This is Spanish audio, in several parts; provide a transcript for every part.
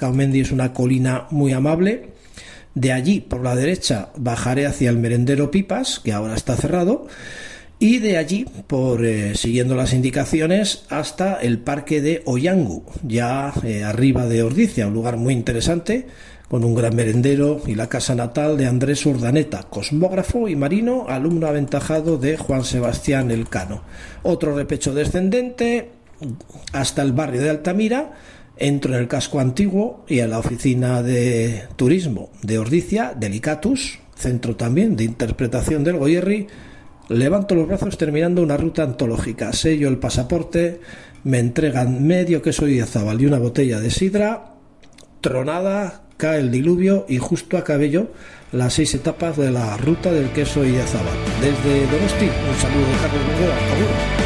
Caumendi es una colina muy amable. De allí, por la derecha, bajaré hacia el merendero Pipas, que ahora está cerrado, y de allí, siguiendo las indicaciones, hasta el parque de Oyangu, ya arriba de Ordizia, un lugar muy interesante, con un gran merendero y la casa natal de Andrés Urdaneta, cosmógrafo y marino, alumno aventajado de Juan Sebastián Elcano. Otro repecho descendente hasta el barrio de Altamira. Entro en el casco antiguo y a la oficina de turismo de Ordizia, Delicatus, centro también de interpretación del Goierri. Levanto los brazos terminando una ruta antológica, sello el pasaporte, me entregan medio queso Idiazábal y una botella de sidra. Tronada, cae el diluvio y justo acabé yo las 6 etapas de la ruta del queso Idiazábal. Desde Donosti, un saludo de Carlos Noguera, agur.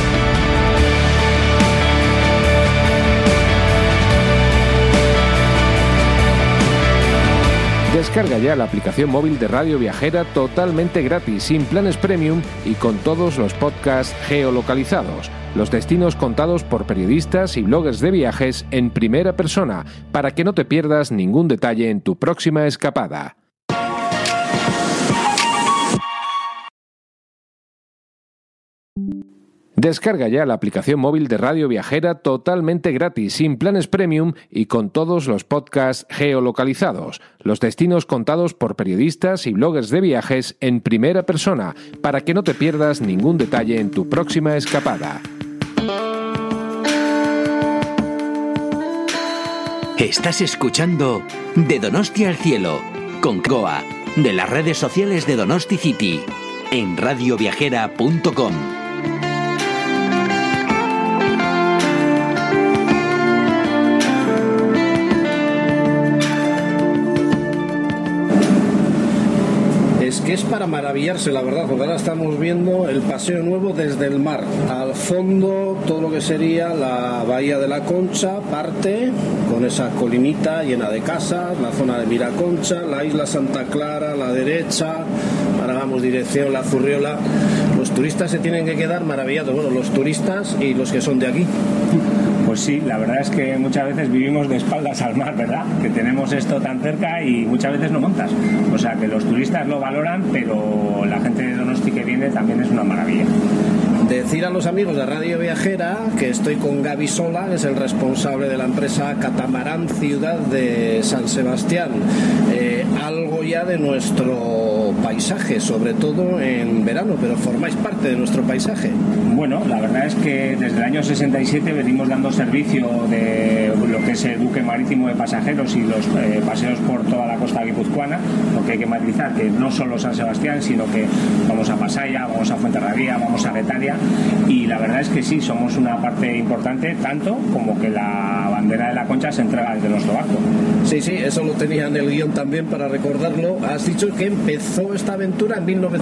Descarga ya la aplicación móvil de Radio Viajera totalmente gratis, sin planes premium y con todos los podcasts geolocalizados. Los destinos contados por periodistas y bloggers de viajes en primera persona, para que no te pierdas ningún detalle en tu próxima escapada. Descarga ya la aplicación móvil de Radio Viajera totalmente gratis, sin planes premium y con todos los podcasts geolocalizados. Los destinos contados por periodistas y bloggers de viajes en primera persona, para que no te pierdas ningún detalle en tu próxima escapada. Estás escuchando De Donosti al Cielo, con Goa, de las redes sociales de Donosti City, en radioviajera.com. Que es para maravillarse, la verdad, porque ahora estamos viendo el paseo nuevo desde el mar. Al fondo, todo lo que sería la bahía de la Concha, parte con esa colinita llena de casas, la zona de Miraconcha, la isla Santa Clara a la derecha. Ahora vamos dirección La Zurriola. Los turistas se tienen que quedar maravillados, bueno, los turistas y los que son de aquí. Pues sí, la verdad es que muchas veces vivimos de espaldas al mar, ¿verdad? Que tenemos esto tan cerca y muchas veces no montas. O sea, que los turistas lo valoran, pero la gente de Donosti que viene también es una maravilla. Decir a los amigos de Radio Viajera que estoy con Gaby Sola, que es el responsable de la empresa Catamarán Ciudad de San Sebastián. Algo ya de nuestro paisaje, sobre todo en verano, pero formáis parte de nuestro paisaje. Bueno, la verdad es que desde el año 67 venimos dando servicio de lo que es el buque marítimo de pasajeros y los paseos por toda la costa guipuzcoana, porque hay que matizar que no solo San Sebastián, sino que vamos a Pasaya, vamos a Fuenterrabía, vamos a Getaria, y la verdad es que sí, somos una parte importante, tanto como que la bandera de la Concha se entrega desde nuestro barco. Sí, eso lo tenía en el guión también para recordarlo. Has dicho que empezó esta aventura en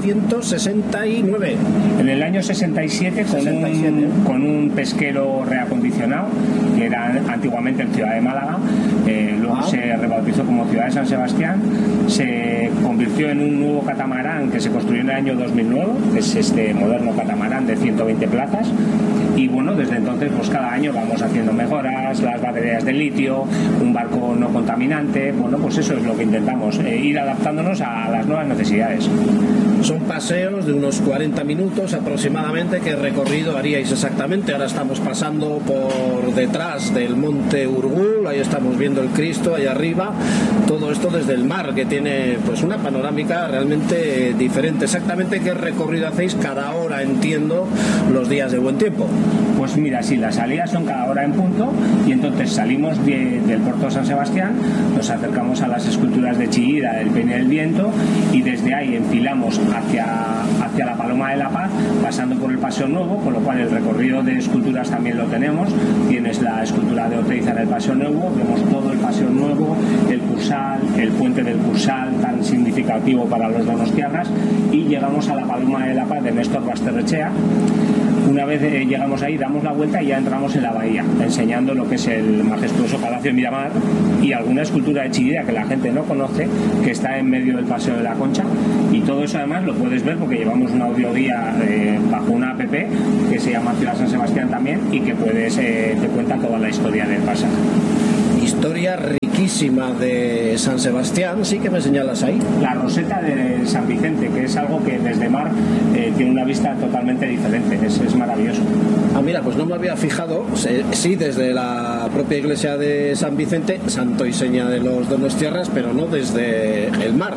1969. En el año 67 con un pesquero reacondicionado, que era antiguamente en Ciudad de Málaga, luego se rebautizó como Ciudad de San Sebastián, se convirtió en un nuevo catamarán que se construyó en el año 2009, que es este moderno catamarán de 120 plazas, y bueno, desde entonces pues cada año vamos haciendo mejoras, las baterías de litio, un barco no contaminante. Bueno, pues eso es lo que intentamos, ir adaptándonos a las nuevas necesidades. Son paseos de unos 40 minutos aproximadamente. ¿Qué recorrido haríais exactamente? Ahora estamos pasando por detrás del monte Urgul, ahí estamos viendo el Cristo, ahí arriba. Todo esto desde el mar, que tiene pues una panorámica realmente diferente. ¿Exactamente qué recorrido hacéis cada hora, entiendo, los días de buen tiempo? Pues mira, sí, las salidas son cada hora en punto, y entonces salimos del puerto de San Sebastián, nos acercamos a las esculturas de Chillida, del Peine del Viento, y desde ahí enfilamos hacia la Paloma de la Paz, pasando por el Paseo Nuevo, con lo cual el recorrido de esculturas también lo tenemos. Tienes la escultura de Oteiza en el Paseo Nuevo, vemos todo el Paseo Nuevo, el Cursal, el puente del Cursal, tan significativo para los donostiarras, y llegamos a la Paloma de la Paz de Néstor Basterrechea. Una vez llegamos ahí, damos la vuelta y ya entramos en la bahía, enseñando lo que es el majestuoso Palacio de Miramar y alguna escultura de Chillida que la gente no conoce, que está en medio del Paseo de la Concha. Y todo eso además lo puedes ver porque llevamos una audioguía bajo una app que se llama Ciudad San Sebastián también, y que te cuenta toda la historia del pasaje. Historia riquísima de San Sebastián. Sí, que me señalas ahí. La roseta de San Vicente, que es algo que desde mar tiene una vista totalmente diferente, es maravilloso. Ah, mira, pues no me había fijado. Sí, desde la propia iglesia de San Vicente, santo y seña de los donostiarras, pero no desde el mar.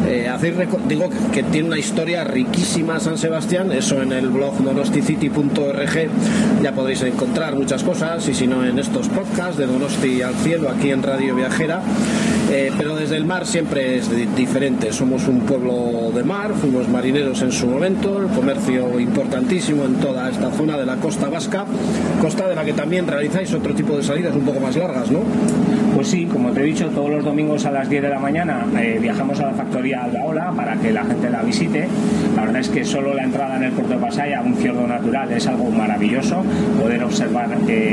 Digo que tiene una historia riquísima San Sebastián. Eso en el blog donosticity.org ya podréis encontrar muchas cosas, y si no en estos podcasts de Donosti al Cielo aquí en Radio Viajera. Pero desde el mar siempre es diferente. Somos un pueblo de mar, fuimos marineros en su momento, el comercio importantísimo en toda esta zona de la costa vasca, costa de la que también realizáis otro tipo de salidas un poco más largas, ¿no? Pues sí, como te he dicho, todos los domingos a las 10 de la mañana viajamos a la factoría Aldaola para que la gente la visite. La verdad es que solo la entrada en el puerto de Pasaia, un fiordo natural, es algo maravilloso, poder observar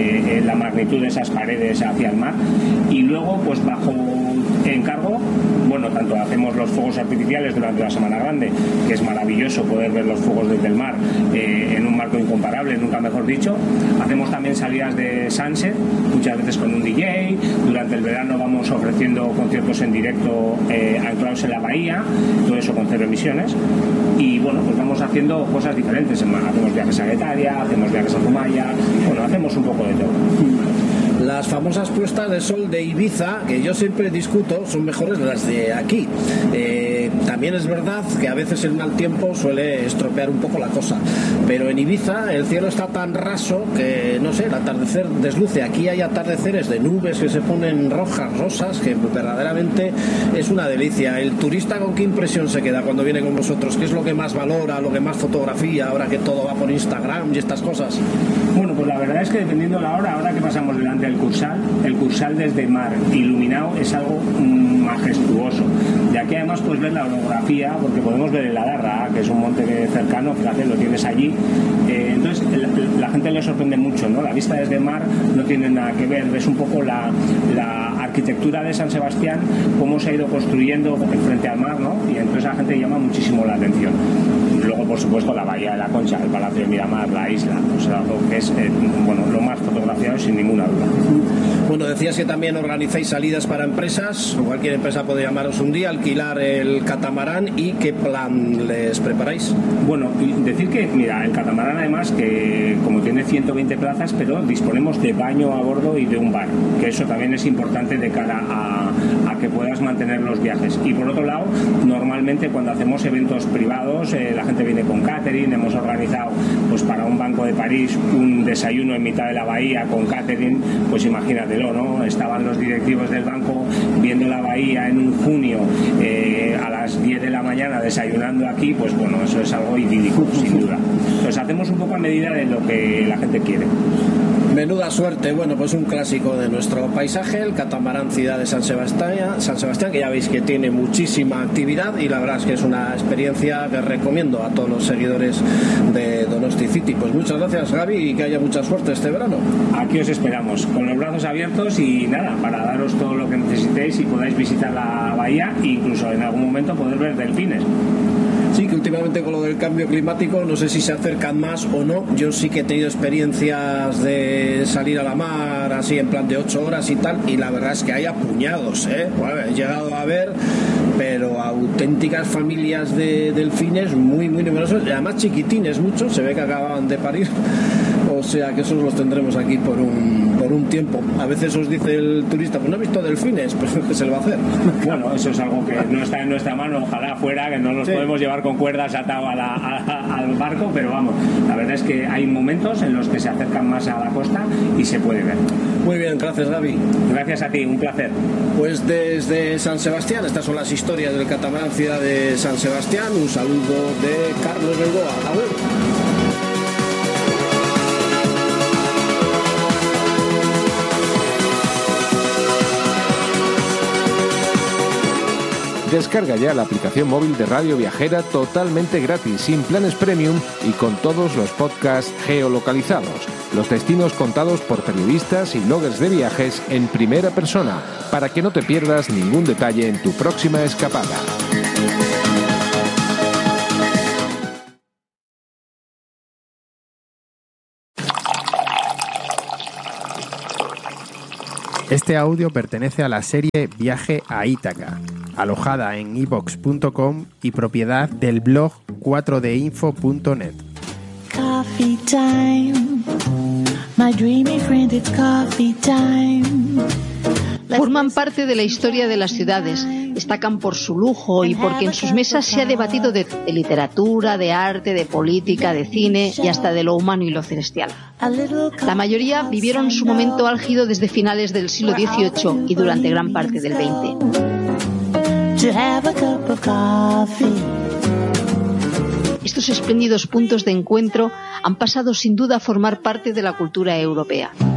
la magnitud de esas paredes hacia el mar. Y luego, pues bajo encargo, bueno, tanto hacemos los fuegos artificiales durante la Semana Grande, que es maravilloso poder ver los fuegos desde el mar en un marco incomparable, nunca mejor dicho. Hacemos también salidas de sunset, muchas veces con un DJ. Durante el verano vamos ofreciendo conciertos en directo anclados en la bahía, todo eso con 0 emisiones. Y bueno, pues vamos haciendo cosas diferentes. Hacemos viajes a Guetaria, hacemos viajes a Zumaya, bueno, hacemos un poco de todo. Las famosas puestas de sol de Ibiza, que yo siempre discuto, son mejores las de aquí. También es verdad que a veces el mal tiempo suele estropear un poco la cosa, pero en Ibiza el cielo está tan raso que, no sé, el atardecer desluce. Aquí hay atardeceres de nubes que se ponen rojas, rosas, que verdaderamente es una delicia. ¿El turista con qué impresión se queda cuando viene con vosotros? ¿Qué es lo que más valora, lo que más fotografía, ahora que todo va por Instagram y estas cosas? Bueno, pues la verdad es que dependiendo de la hora, ahora que pasamos delante del Cursal, el Cursal desde mar iluminado es algo majestuoso. De aquí además puedes ver la orografía, porque podemos ver el Adarra, que es un monte cercano, fíjate, lo tienes allí. Entonces la gente le sorprende mucho, ¿no? La vista desde mar no tiene nada que ver, ves un poco la arquitectura de San Sebastián, cómo se ha ido construyendo frente al mar, ¿no? Y entonces a la gente llama muchísimo la atención. Y luego, por supuesto, la Bahía de la Concha, el Palacio de Miramar, la isla, o sea, algo que es bueno, lo más fotografiado sin ninguna duda. Bueno, decías que también organizáis salidas para empresas. Cualquier empresa puede llamaros un día, alquilar el catamarán. ¿Y qué plan les preparáis? Bueno, decir que, mira, el catamarán además, que como tiene 120 plazas, pero disponemos de baño a bordo y de un bar, que eso también es importante de cara a que puedas mantener los viajes. Y por otro lado, normalmente cuando hacemos eventos privados, la gente viene con catering. Hemos organizado pues para un banco de París un desayuno en mitad de la bahía con catering. Pues imagínatelo, ¿no? Estaban los directivos del banco viendo la bahía en un junio a las 10 de la mañana desayunando aquí. Pues bueno, eso es algo idílico, sin duda. Pues hacemos un poco a medida de lo que la gente quiere. Menuda suerte. Bueno, pues un clásico de nuestro paisaje, el catamarán Ciudad de San Sebastián, que ya veis que tiene muchísima actividad, y la verdad es que es una experiencia que recomiendo a todos los seguidores de Donosti City. Pues muchas gracias, Gaby, y que haya mucha suerte este verano. Aquí os esperamos, con los brazos abiertos, y nada, para daros todo lo que necesitéis y podáis visitar la bahía e incluso en algún momento poder ver delfines. Sí, que últimamente con lo del cambio climático no sé si se acercan más o no. Yo sí que he tenido experiencias de salir a la mar así en plan de 8 horas y tal, y la verdad es que hay puñados, Bueno, he llegado a ver, pero auténticas familias de delfines muy, muy numerosos, y además chiquitines muchos, se ve que acababan de parir. O sea que esos los tendremos aquí por un tiempo. A veces os dice el turista, pues no he visto delfines, pues ¿qué se le va a hacer? Bueno, eso es algo que no está en nuestra mano, ojalá fuera, que no los podemos llevar con cuerdas atados al barco, pero vamos, la verdad es que hay momentos en los que se acercan más a la costa y se puede ver. Muy bien, gracias, Gaby. Gracias a ti, un placer. Pues desde San Sebastián, estas son las historias del catamarán Ciudad de San Sebastián. Un saludo de Carlos Bengoa. ¡Adiós! Descarga ya la aplicación móvil de Radio Viajera totalmente gratis, sin planes premium y con todos los podcasts geolocalizados, los destinos contados por periodistas y bloggers de viajes en primera persona, para que no te pierdas ningún detalle en tu próxima escapada. Este audio pertenece a la serie Viaje a Ítaca, alojada en iVoox.com y propiedad del blog 4dinfo.net. Coffee time. My dreamy friend, it's coffee time. Forman parte de la historia de las ciudades, destacan por su lujo y porque en sus mesas se ha debatido de literatura, de arte, de política, de cine y hasta de lo humano y lo celestial. La mayoría vivieron su momento álgido desde finales del siglo XVIII y durante gran parte del XX. Estos espléndidos puntos de encuentro han pasado sin duda a formar parte de la cultura europea.